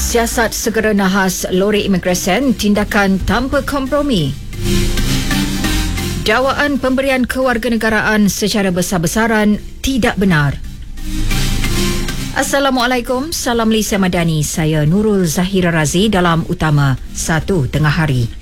Siasat segera nahas lori imigresen, tindakan tanpa kompromi. Dakwaan pemberian kewarganegaraan secara besar-besaran tidak benar. Assalamualaikum, salam Malaysia Madani. Saya Nurul Zahira Razi dalam Utama 1 Tengah Hari.